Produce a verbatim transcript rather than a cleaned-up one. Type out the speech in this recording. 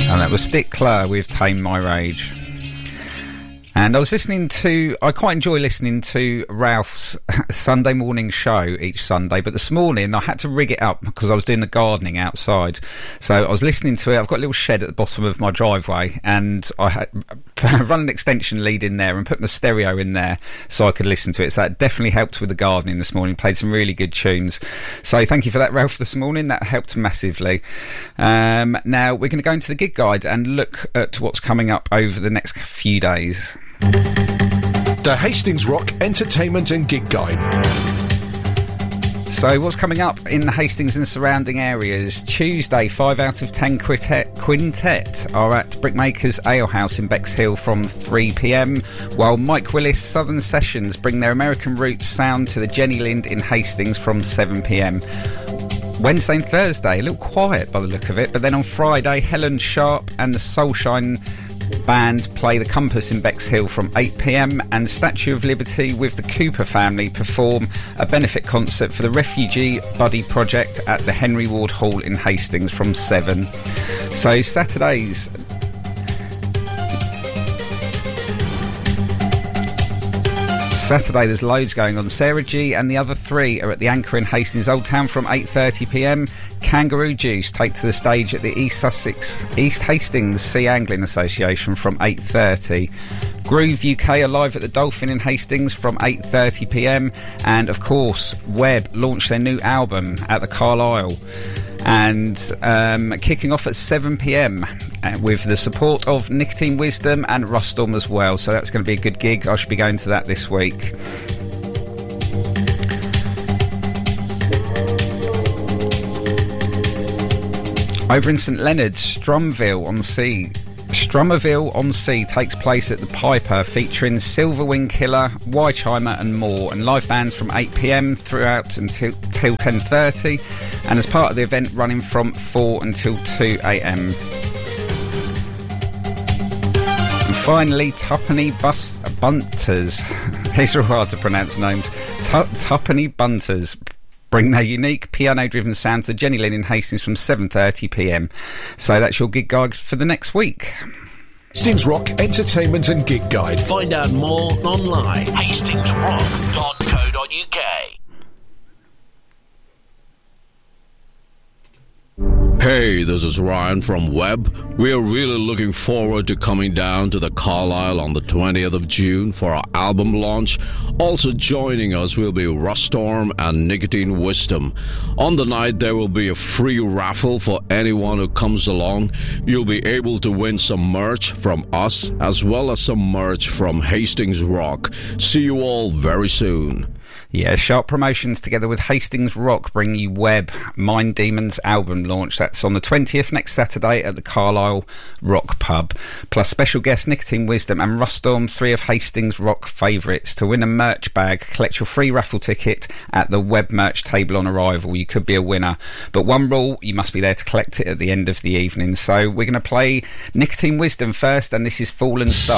And that was Stickler with Tame My Rage. And I was listening to, I quite enjoy listening to Ralph's Sunday morning show each Sunday, but this morning I had to rig it up because I was doing the gardening outside. So I was listening to it. I've got a little shed at the bottom of my driveway, and I had run an extension lead in there and put my stereo in there so I could listen to it. So that definitely helped with the gardening this morning. Played some really good tunes. So thank you for that, Ralph, this morning. That helped massively. Um, now we're going to go into the gig guide and look at what's coming up over the next few days. The Hastings Rock Entertainment and Gig Guide. So what's coming up in Hastings and surrounding areas? Tuesday, five out of ten Quintet, Quintet are at Brickmakers Ale House in Bexhill from three p m, while Mike Willis Southern Sessions bring their American roots sound to the Jenny Lind in Hastings from seven p m. Wednesday and Thursday, a little quiet by the look of it, but then on Friday, Helen Sharp and the Soulshine Band play the Compass in Bexhill from eight p m, and Statue of Liberty with the Cooper family perform a benefit concert for the Refugee Buddy Project at the Henry Ward Hall in Hastings from seven. So Saturdays, Saturday there's loads going on. Sarah G and the other three are at the Anchor in Hastings Old Town from eight thirty p m. Kangaroo Juice take to the stage at the East Sussex East Hastings Sea Angling Association from eight thirty. Groove U K are live at the Dolphin in Hastings from eight thirty p m, and of course Webb launched their new album at the Carlisle, and um, kicking off at seven p m with the support of Nicotine Wisdom and Rustorm as well. So that's going to be a good gig. I should be going to that this week. Over in St Leonard's, Strumville on Sea. Strummerville on Sea takes place at the Piper, featuring Silverwing Killer, Wychimer and more, and live bands from eight p m throughout until till ten thirty, and as part of the event running from four until two a m. And finally, Tuppenny Bus Bunters. These are hard to pronounce names. Tu- Tuppenny Bunters bring their unique piano-driven sound to Jenny Lynn in Hastings from seven thirty p m. So that's your gig guide for the next week. Hastings Rock Entertainment and Gig Guide. Find out more online. hastings rock dot co dot u k. Hey, this is Ryan from Webb. We are really looking forward to coming down to the Carlisle on the twentieth of June for our album launch. Also joining us will be Rustorm and Nicotine Wisdom. On the night, there will be a free raffle for anyone who comes along. You'll be able to win some merch from us as well as some merch from Hastings Rock. See you all very soon. Yeah, Sharp Promotions together with Hastings Rock bring you Webb, Mind Demons album launch. That's on the twentieth, next Saturday at the Carlisle Rock Pub. Plus special guest Nicotine Wisdom and Rustorm, three of Hastings Rock favourites. To win a merch bag, collect your free raffle ticket at the Webb merch table on arrival. You could be a winner. But one rule, you must be there to collect it at the end of the evening. So we're going to play Nicotine Wisdom first, and this is Fallen Star.